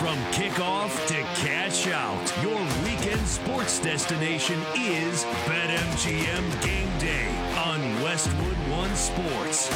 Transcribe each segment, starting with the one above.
From kickoff to cash out, your weekend sports destination is BetMGM Game Day on Westwood One Sports.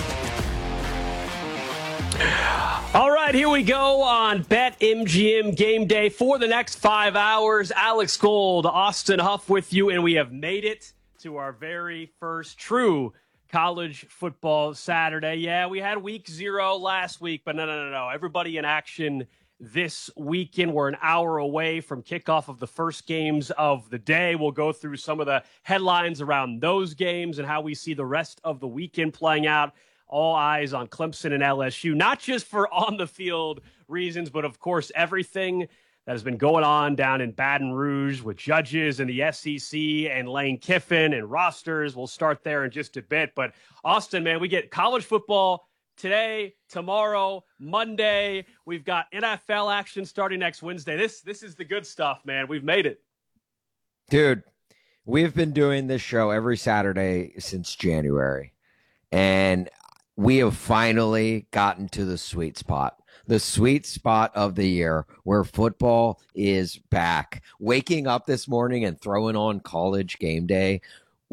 All right, here we go on BetMGM Game Day for the next 5 hours. Alex Gold, Austin Huff with you, and we have made it to our very first true college football Saturday. Yeah, we had week 0 last week, but no. Everybody in action this weekend. We're an hour away from kickoff of the first games of the day. We'll go through some of the headlines around those games and how we see the rest of the weekend playing out. All eyes on Clemson and LSU, not just for on-the-field reasons, but, of course, everything that has been going on down in Baton Rouge with judges and the SEC and Lane Kiffin and rosters. We'll start there in just a bit. But, Austin, man, we get college football today, tomorrow, Monday. We've got NFL action starting next Wednesday. This is the good stuff, man. We've made it. Dude, we've been doing this show every Saturday since January. And we have finally gotten to the sweet spot of the year where football is back. Waking up this morning and throwing on College Game Day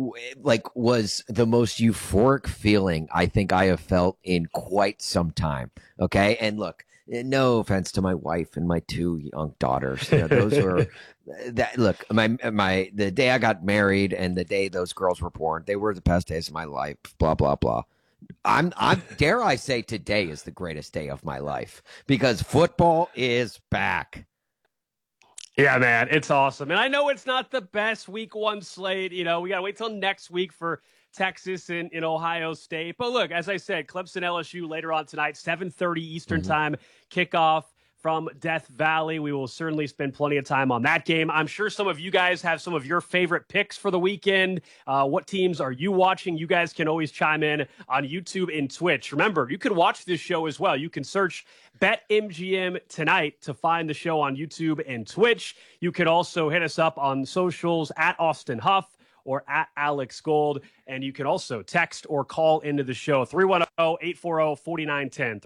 was the most euphoric feeling I think I have felt in quite some time. Okay. And look, no offense to my wife and my 2 young daughters. Those were that. Look, the day I got married and the day those girls were born, they were the best days of my life. Blah blah blah. I'm dare I say today is the greatest day of my life because football is back. Yeah, man, it's awesome. And I know it's not the best week 1 slate. We got to wait till next week for Texas and in Ohio State. But look, as I said, Clemson LSU later on tonight, 7:30 Eastern time, kickoff from Death Valley. We will certainly spend plenty of time on that game. I'm sure some of you guys have some of your favorite picks for the weekend. What teams are you watching? You guys can always chime in on YouTube and Twitch. Remember, you can watch this show as well. You can search BetMGM tonight to find the show on YouTube and Twitch. You can also hit us up on socials at Austin Huff or at Alex Gold. And you can also text or call into the show, 310-840-4910,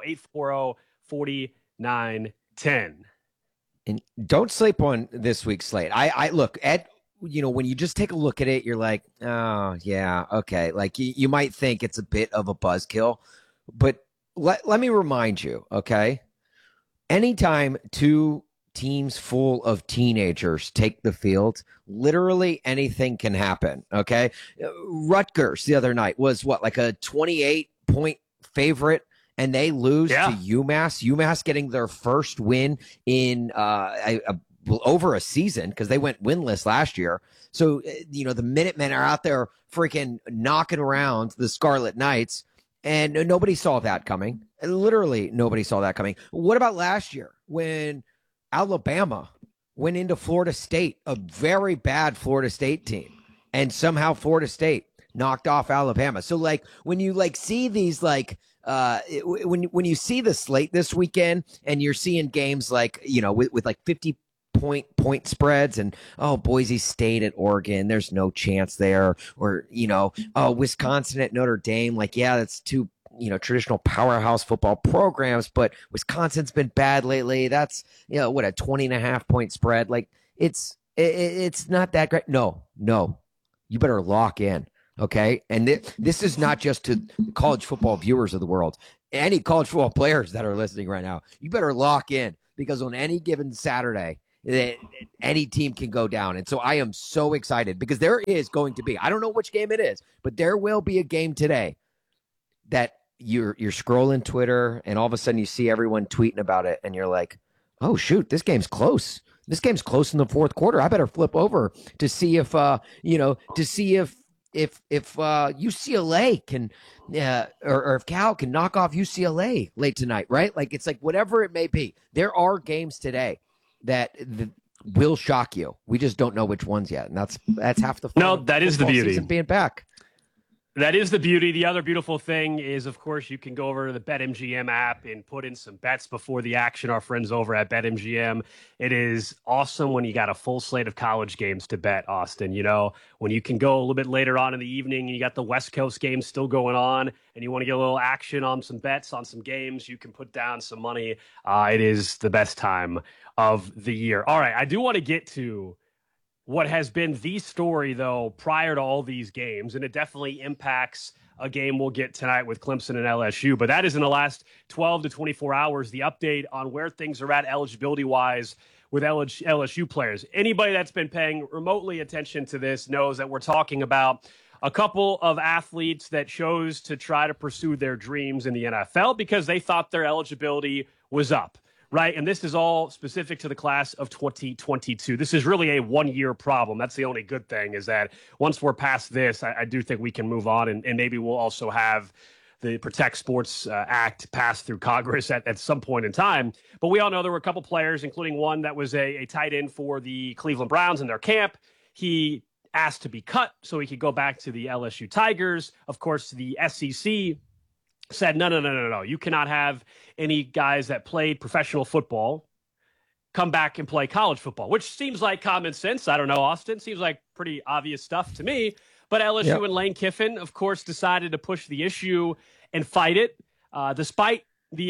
310-840-4910. And don't sleep on this week's slate. I look at, when you just take a look at it, you're like, oh yeah, okay. Like you might think it's a bit of a buzzkill, but let me remind you, okay? Anytime 2 teams full of teenagers take the field, literally anything can happen, okay? Rutgers the other night was like a 28-point favorite, and they lose to UMass. UMass getting their first win in over a season because they went winless last year. So, the Minutemen are out there freaking knocking around the Scarlet Knights, and nobody saw that coming. Literally nobody saw that coming. What about last year when Alabama went into Florida State, a very bad Florida State team, and somehow Florida State knocked off Alabama? So when you see these when you see the slate this weekend and you're seeing games with 50 point spreads and Boise State at Oregon, there's no chance there, or Wisconsin at Notre Dame, that's 2 traditional powerhouse football programs, but Wisconsin's been bad lately. That's a 20.5 point spread. It's not that great. No, you better lock in. Okay. And this is not just to college football viewers of the world, any college football players that are listening right now. You better lock in, because on any given Saturday, any team can go down. And so I am so excited, because there is going to be, I don't know which game it is, but there will be a game today that you're scrolling Twitter and all of a sudden you see everyone tweeting about it and you're like, oh shoot, this game's close. This game's close in the fourth quarter. I better flip over to see if UCLA can, or if Cal can knock off UCLA late tonight, right? It's whatever it may be. There are games today that will shock you. We just don't know which ones yet, and that's half the fun. No, that is the beauty season being back. That is the beauty. The other beautiful thing is, of course, you can go over to the BetMGM app and put in some bets before the action. Our friends over at BetMGM. It is awesome when you got a full slate of college games to bet, Austin. You know, when you can go a little bit later on in the evening and you got the West Coast games still going on and you want to get a little action on some bets on some games, you can put down some money. It is the best time of the year. All right, I do want to get to what has been the story, though, prior to all these games, and it definitely impacts a game we'll get tonight with Clemson and LSU. But that is in the last 12 to 24 hours, the update on where things are at eligibility-wise with LSU players. Anybody that's been paying remotely attention to this knows that we're talking about a couple of athletes that chose to try to pursue their dreams in the NFL because they thought their eligibility was up. Right. And this is all specific to the class of 2022. This is really a one-year problem. That's the only good thing is that once we're past this, I do think we can move on. And maybe we'll also have the Protect Sports Act passed through Congress at some point in time. But we all know there were a couple players, including one that was a tight end for the Cleveland Browns in their camp. He asked to be cut so he could go back to the LSU Tigers. Of course, the SEC said, no. You cannot have any guys that played professional football come back and play college football, which seems like common sense. I don't know, Austin. Seems like pretty obvious stuff to me. But LSU and Lane Kiffin, of course, decided to push the issue and fight it, despite the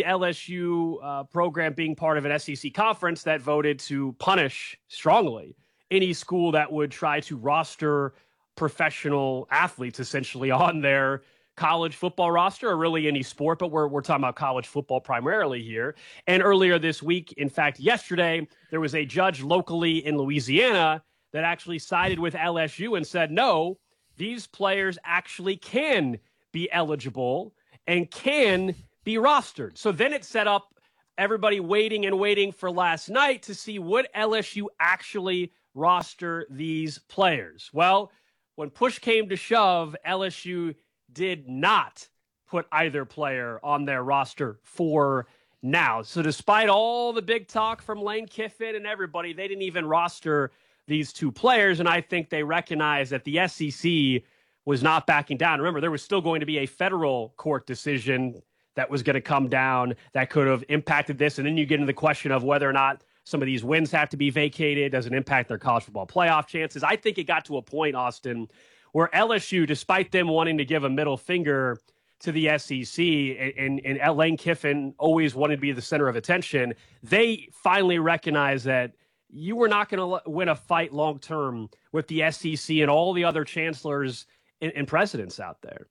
LSU program being part of an SEC conference that voted to punish strongly any school that would try to roster professional athletes essentially on their college football roster, or really any sport, but we're talking about college football primarily here. And earlier this week, in fact, yesterday, there was a judge locally in Louisiana that actually sided with LSU and said, no, these players actually can be eligible and can be rostered. So then it set up everybody waiting for last night to see would LSU actually roster these players. Well, when push came to shove, LSU did not put either player on their roster for now. So despite all the big talk from Lane Kiffin and everybody, they didn't even roster these two players. And I think they recognized that the SEC was not backing down. Remember, there was still going to be a federal court decision that was going to come down that could have impacted this. And then you get into the question of whether or not some of these wins have to be vacated. Does it impact their college football playoff chances? I think it got to a point, Austin, where LSU, despite them wanting to give a middle finger to the SEC and Lane Kiffin always wanted to be the center of attention, they finally recognized that you were not going to win a fight long-term with the SEC and all the other chancellors and presidents out there.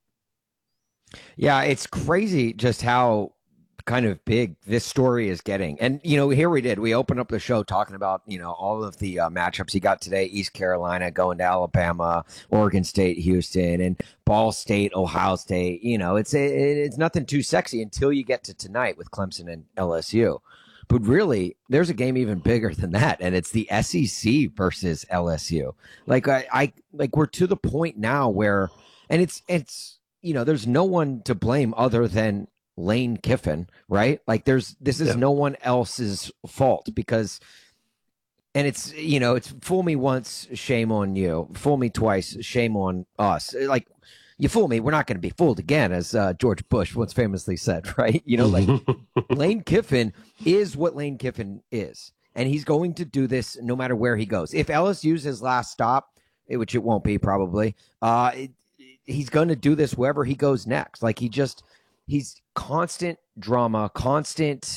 Yeah, it's crazy just how kind of big this story is getting. And, here we opened up the show talking about, all of the matchups you got today, East Carolina going to Alabama, Oregon State, Houston, and Ball State, Ohio State. It's nothing too sexy until you get to tonight with Clemson and LSU. But really, there's a game even bigger than that, and it's the SEC versus LSU. Like we're to the point now where, and it's there's no one to blame other than Lane Kiffin, right? Like this is no one else's fault because, and it's fool me once, shame on you. Fool me twice, shame on us. Like you fool me, we're not going to be fooled again, as George Bush once famously said, right? Lane Kiffin is what Lane Kiffin is, and he's going to do this no matter where he goes. If LSU's his last stop, which it won't be probably, he's going to do this wherever he goes next. Like he's constant drama, constant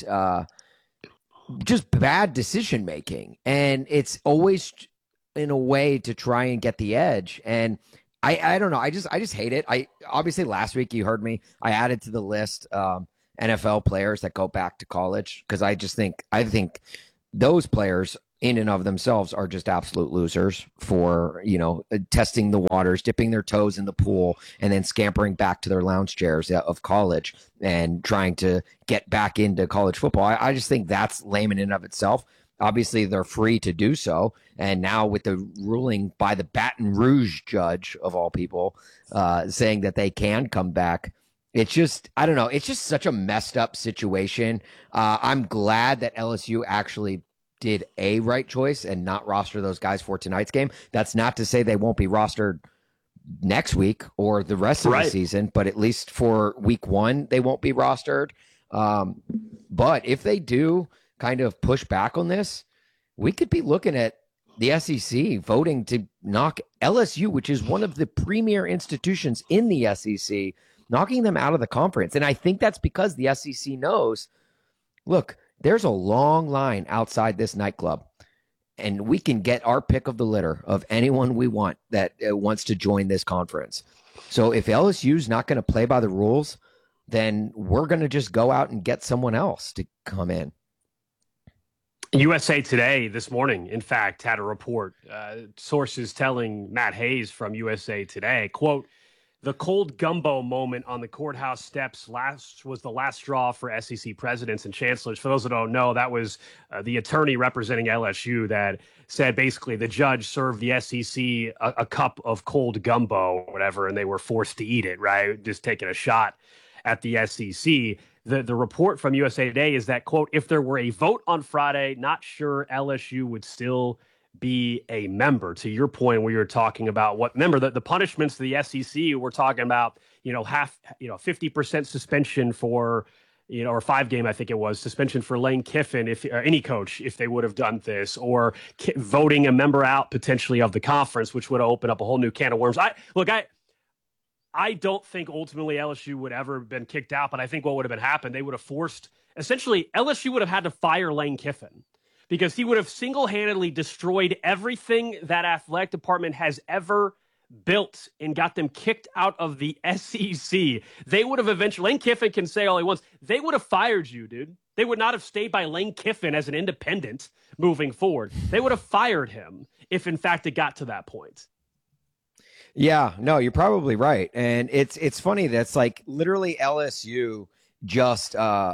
just bad decision making, and it's always in a way to try and get the edge. And I don't know, I just hate it. I obviously last week you heard me, I added to the list NFL players that go back to college because I think those players in and of themselves are just absolute losers for, testing the waters, dipping their toes in the pool, and then scampering back to their lounge chairs of college and trying to get back into college football. I just think that's lame in and of itself. Obviously, they're free to do so. And now with the ruling by the Baton Rouge judge, of all people, saying that they can come back, it's just, I don't know, it's just such a messed up situation. I'm glad that LSU actually did a right choice and not roster those guys for tonight's game. That's not to say they won't be rostered next week or the rest of the season, but at least for week 1, they won't be rostered. But if they do kind of push back on this, we could be looking at the SEC voting to knock LSU, which is one of the premier institutions in the SEC, knocking them out of the conference. And I think that's because the SEC knows, look, there's a long line outside this nightclub, and we can get our pick of the litter of anyone we want that wants to join this conference. So if LSU's not going to play by the rules, then we're going to just go out and get someone else to come in. USA Today this morning, in fact, had a report. Sources telling Matt Hayes from USA Today, quote, "The cold gumbo moment on the courthouse steps was the last straw for SEC presidents and chancellors." For those that don't know, that was the attorney representing LSU that said basically the judge served the SEC a cup of cold gumbo or whatever, and they were forced to eat it, right? Just taking a shot at the SEC. The report from USA Today is that, quote, "If there were a vote on Friday, not sure LSU would still be a member." To your point, where you're talking about the punishments to the SEC, we're talking about, 50% suspension for, or 5-game, I think it was, suspension for Lane Kiffin, or any coach, if they would have done this, or voting a member out potentially of the conference, which would open up a whole new can of worms. I don't think ultimately LSU would ever have been kicked out, but I think what would have been happened, they would have LSU would have had to fire Lane Kiffin, because he would have single-handedly destroyed everything that athletic department has ever built and got them kicked out of the SEC. They would have eventually, Lane Kiffin can say all he wants, they would have fired you, dude. They would not have stayed by Lane Kiffin as an independent moving forward. They would have fired him if, in fact, it got to that point. Yeah, no, you're probably right. And it's funny that's like literally LSU just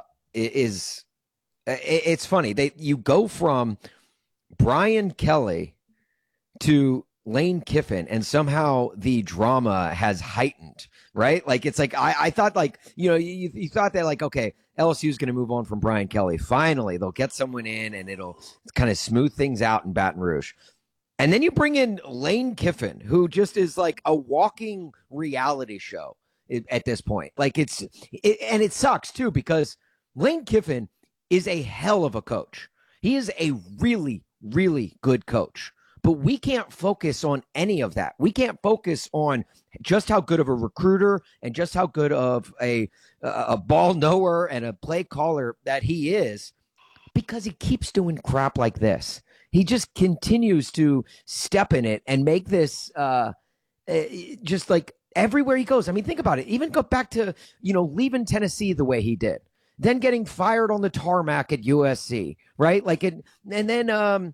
it's funny. You go from Brian Kelly to Lane Kiffin, and somehow the drama has heightened, right? Like, it's like, I thought, like, you thought that, like, okay, LSU is going to move on from Brian Kelly. Finally, they'll get someone in and it'll kind of smooth things out in Baton Rouge. And then you bring in Lane Kiffin, who just is like a walking reality show at this point. Like, and it sucks too, because Lane Kiffin is a hell of a coach. He is a really, really good coach. But we can't focus on any of that. We can't focus on just how good of a recruiter and just how good of a ball knower and a play caller that he is, because he keeps doing crap like this. He just continues to step in it and make this just like everywhere he goes. I mean, think about it. Even go back to, leaving Tennessee the way he did, then getting fired on the tarmac at USC, right? Like it, and then,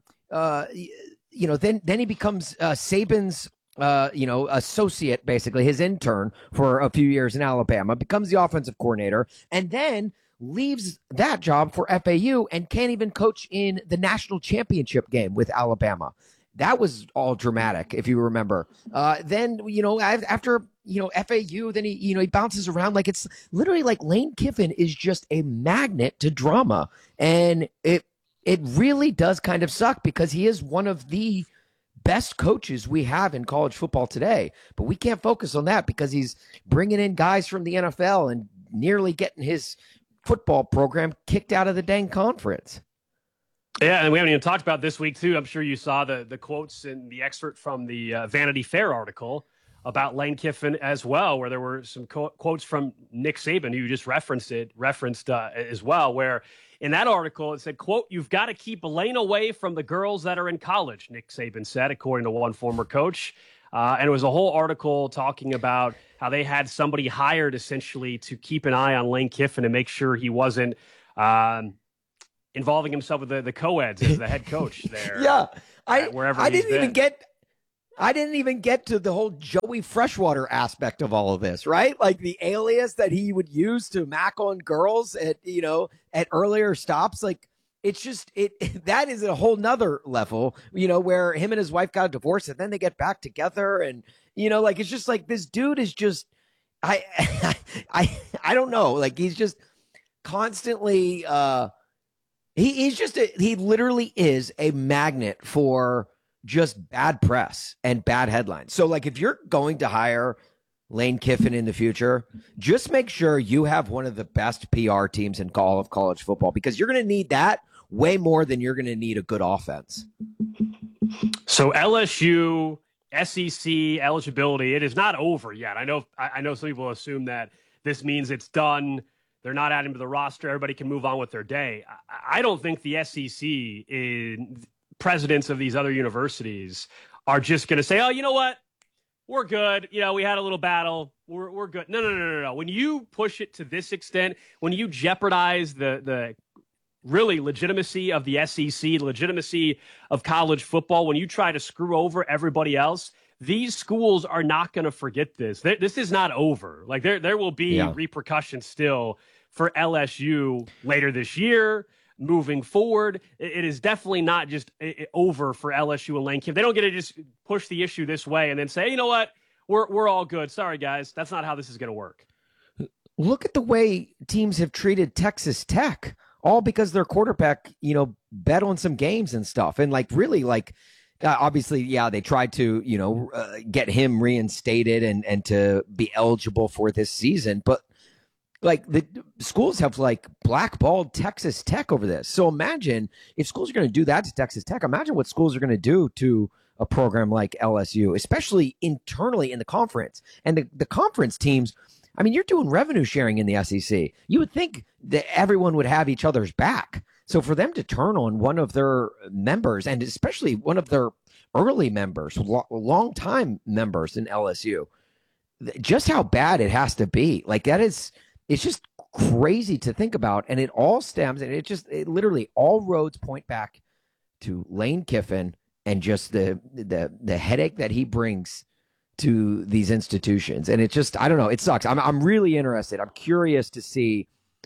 then he becomes Saban's, associate, basically his intern for a few years in Alabama, becomes the offensive coordinator, and then leaves that job for FAU and can't even coach in the national championship game with Alabama. That was all dramatic, if you remember. Then, after, FAU, then he bounces around. Like, it's literally like Lane Kiffin is just a magnet to drama. And it really does kind of suck, because he is one of the best coaches we have in college football today. But we can't focus on that because he's bringing in guys from the NFL and nearly getting his football program kicked out of the dang conference. Yeah, and we haven't even talked about this week, too. I'm sure you saw the quotes in the excerpt from the Vanity Fair article about Lane Kiffin as well, where there were some quotes from Nick Saban, who just referenced as well, where in that article it said, quote, "You've got to keep Lane away from the girls that are in college," Nick Saban said, according to one former coach. And it was a whole article talking about how they had somebody hired essentially to keep an eye on Lane Kiffin and make sure he wasn't involving himself with the co-eds as the head coach there. Yeah, I didn't even get to the whole Joey Freshwater aspect of all of this, right? Like the alias that he would use to mac on girls at earlier stops. Like, it's just that is a whole nother level, where him and his wife got a divorce and then they get back together, and it's just like this dude is just I don't know, like he's just constantly he literally is a magnet for just bad press and bad headlines. So, like, if you're going to hire Lane Kiffin in the future, just make sure you have one of the best PR teams in all of college football, because you're going to need that way more than you're going to need a good offense. So LSU, SEC eligibility, it is not over yet. I know some people assume that this means it's done. They're not adding to the roster. Everybody can move on with their day. I don't think the SEC presidents of these other universities are just going to say, oh, you know what? We're good. You know, we had a little battle. We're good. No. When you push it to this extent, when you jeopardize the really legitimacy of the SEC, legitimacy of college football, when you try to screw over everybody else, these schools are not going to forget this. This is not over. Like, there will be repercussions still for LSU later this year, moving forward. It is definitely not just over for LSU and Lane Kiffin. They don't get to just push the issue this way and then say, hey, you know what, we're all good. Sorry, guys. That's not how this is going to work. Look at the way teams have treated Texas Tech, all because their quarterback, bet on some games and stuff. And really, obviously, they tried to, get him reinstated and to be eligible for this season. But the schools have blackballed Texas Tech over this. So imagine if schools are going to do that to Texas Tech. Imagine what schools are going to do to a program like LSU, especially internally in the conference. And the conference teams, I mean, you're doing revenue sharing in the SEC. You would think that everyone would have each other's back. So for them to turn on one of their members, and especially one of their early members, long-time members in LSU, just how bad it has to be. It's just crazy to think about. And it all stems, and it literally all roads point back to Lane Kiffin and just the headache that he brings to these institutions. And it just, I don't know, it sucks. I'm really interested. I'm curious to see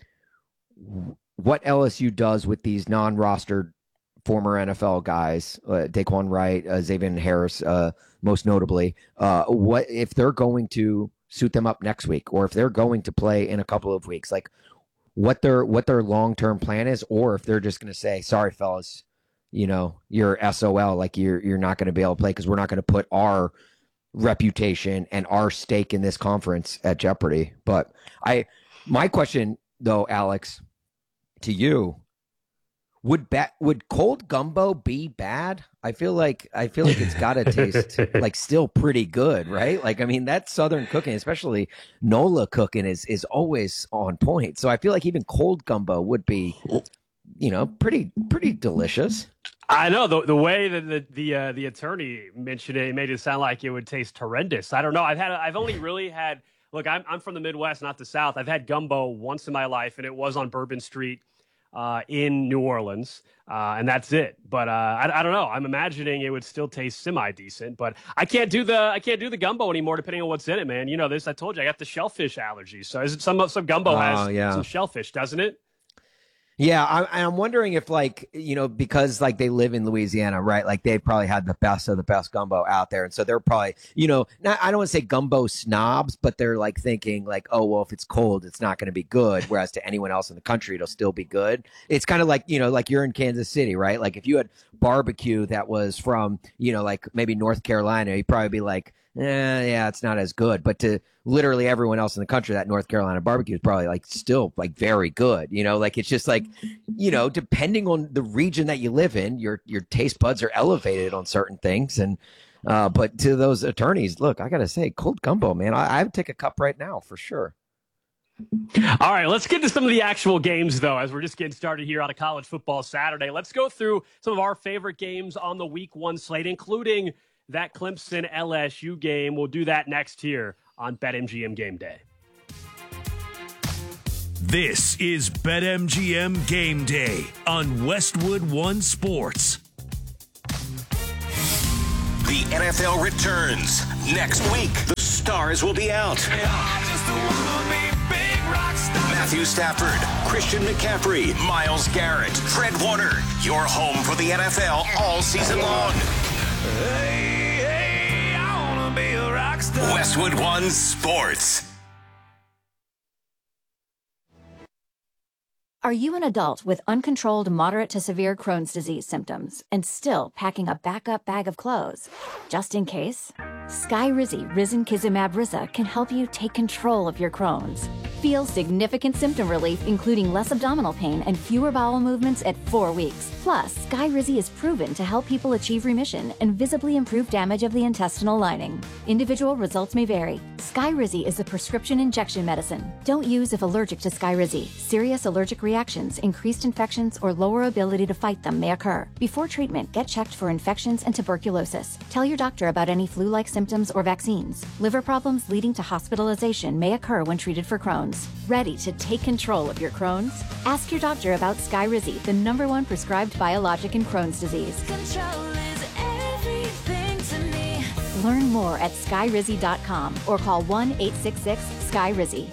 what LSU does with these non-rostered former NFL guys, Daquan Wright, Xavier Harris, most notably, what if they're going to suit them up next week, or if they're going to play in a couple of weeks, what their long-term plan is, or if they're just going to say, sorry, fellas, you're SOL, you're not going to be able to play because we're not going to put our reputation and our stake in this conference at jeopardy. But my question though, Alex, to you, would cold gumbo be bad? I feel like it's got to taste still pretty good, right? That Southern cooking, especially NOLA cooking, is always on point. So I feel like even cold gumbo would be, pretty delicious. I know the way that the attorney mentioned it made it sound like it would taste horrendous. I don't know. I've only really had, look, I'm from the Midwest, not the South. I've had gumbo once in my life, and it was on Bourbon Street in New Orleans, and that's it. But I don't know. I'm imagining it would still taste semi-decent, but I can't do the gumbo anymore, depending on what's in it, man. You know this. I told you I got the shellfish allergy. So is it some gumbo has some shellfish, doesn't it? Yeah, I'm wondering if because they live in Louisiana, right? They probably had the best of the best gumbo out there, and so they're probably not, I don't want to say gumbo snobs, but they're thinking oh well, if it's cold, it's not going to be good. Whereas to anyone else in the country, it'll still be good. It's kind of like you're in Kansas City, right? If you had barbecue that was from maybe North Carolina, you'd probably be yeah, it's not as good. But to literally everyone else in the country, that North Carolina barbecue is probably still very good. It's just depending on the region that you live in, your taste buds are elevated on certain things. And but to those attorneys, look, I gotta say, cold gumbo, man, I would take a cup right now for sure. All right, let's get to some of the actual games, though, as we're just getting started here on a college football Saturday. Let's go through some of our favorite games on the Week 1 slate, including that Clemson LSU game. We'll do that next here on BetMGM Game Day. This is BetMGM Game Day on Westwood One Sports. The NFL returns next week. The stars will be out. Matthew Stafford, Christian McCaffrey, Myles Garrett, Fred Warner. Your home for the NFL all season long. Hey, I wanna be a rock star. Westwood One Sports. Are you an adult with uncontrolled moderate to severe Crohn's disease symptoms and still packing a backup bag of clothes? Just in case? Skyrizi Risankizumab Riza can help you take control of your Crohn's. Feel significant symptom relief, including less abdominal pain and fewer bowel movements at 4 weeks. Plus, Skyrizi is proven to help people achieve remission and visibly improve damage of the intestinal lining. Individual results may vary. Skyrizi is a prescription injection medicine. Don't use if allergic to Skyrizi. Serious allergic reactions, increased infections, or lower ability to fight them may occur. Before treatment, get checked for infections and tuberculosis. Tell your doctor about any flu-like symptoms or vaccines. Liver problems leading to hospitalization may occur when treated for Crohn's. Ready to take control of your Crohn's? Ask your doctor about Skyrizi, the #1 prescribed biologic in Crohn's disease. Control is everything to me. Learn more at skyrizi.com or call 1-866-SKYRIZI.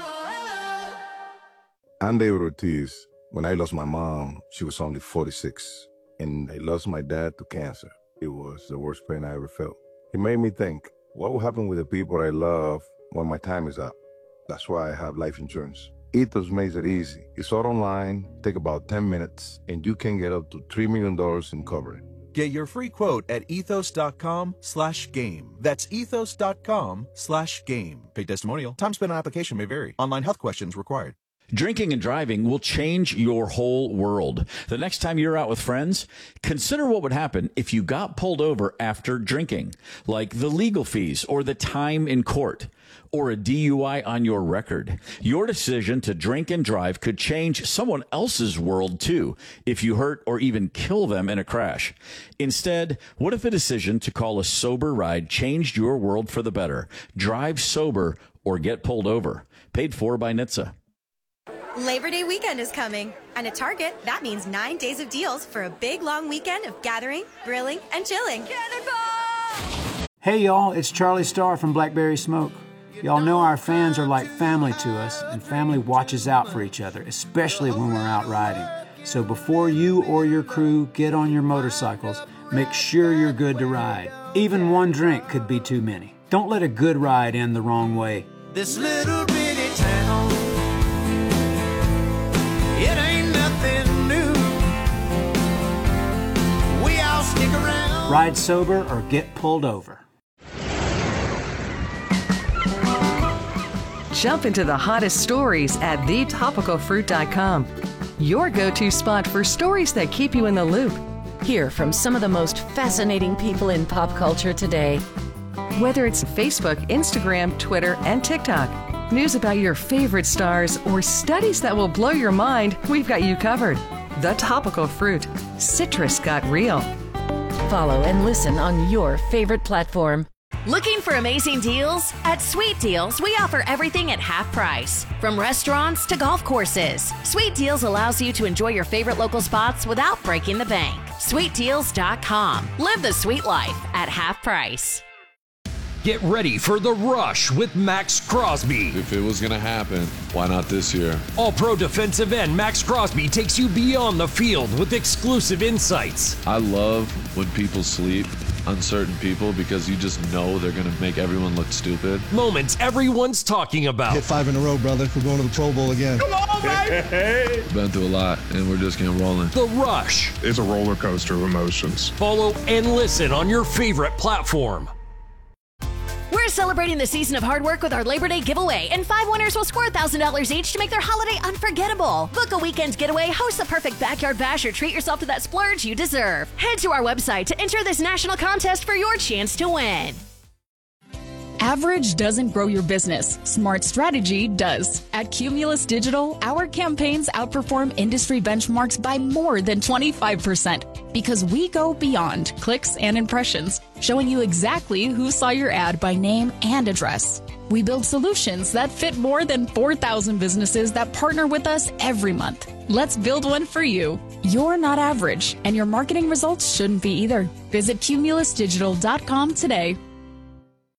I'm David Ortiz. When I lost my mom, she was only 46, and I lost my dad to cancer. It was the worst pain I ever felt. It made me think, what will happen with the people I love when my time is up? That's why I have life insurance. Ethos makes it easy. It's all online, take about 10 minutes, and you can get up to $3 million in coverage. Get your free quote at ethos.com/game. That's ethos.com/game. Paid testimonial. Time spent on application may vary. Online health questions required. Drinking and driving will change your whole world. The next time you're out with friends, consider what would happen if you got pulled over after drinking, like the legal fees or the time in court or a DUI on your record. Your decision to drink and drive could change someone else's world, too, if you hurt or even kill them in a crash. Instead, what if a decision to call a sober ride changed your world for the better? Drive sober or get pulled over. Paid for by NHTSA. Labor Day weekend is coming, and at Target, that means 9 days of deals for a big, long weekend of gathering, grilling, and chilling. Hey, y'all, it's Charlie Starr from Blackberry Smoke. Y'all know our fans are like family to us, and family watches out for each other, especially when we're out riding. So before you or your crew get on your motorcycles, make sure you're good to ride. Even one drink could be too many. Don't let a good ride end the wrong way. This little bitty town, it ain't nothing new. We all stick around. Ride sober or get pulled over. Jump into the hottest stories at thetopicalfruit.com. Your go-to spot for stories that keep you in the loop. Hear from some of the most fascinating people in pop culture today. Whether it's Facebook, Instagram, Twitter, and TikTok, news about your favorite stars, or studies that will blow your mind, we've got you covered. The Topical Fruit. Citrus got real. Follow and listen on your favorite platform. Looking for amazing deals? At Sweet Deals, we offer everything at half price. From restaurants to golf courses, Sweet Deals allows you to enjoy your favorite local spots without breaking the bank. SweetDeals.com. Live the sweet life at half price. Get ready for the rush with Max Crosby. If it was going to happen, why not this year? All-pro defensive end Max Crosby takes you beyond the field with exclusive insights. I love when people sleep on certain people because you just know they're going to make everyone look stupid. Moments everyone's talking about. Hit 5 in a row, brother. We're going to the Pro Bowl again. Come on, baby! Been through a lot, and we're just getting rolling. The Rush. It's a roller coaster of emotions. Follow and listen on your favorite platform. We're celebrating the season of hard work with our Labor Day giveaway, and 5 winners will score $1,000 each to make their holiday unforgettable. Book a weekend getaway, host the perfect backyard bash, or treat yourself to that splurge you deserve. Head to our website to enter this national contest for your chance to win. Average doesn't grow your business. Smart strategy does. At Cumulus Digital, our campaigns outperform industry benchmarks by more than 25% because we go beyond clicks and impressions, showing you exactly who saw your ad by name and address. We build solutions that fit more than 4,000 businesses that partner with us every month. Let's build one for you. You're not average, and your marketing results shouldn't be either. Visit cumulusdigital.com today.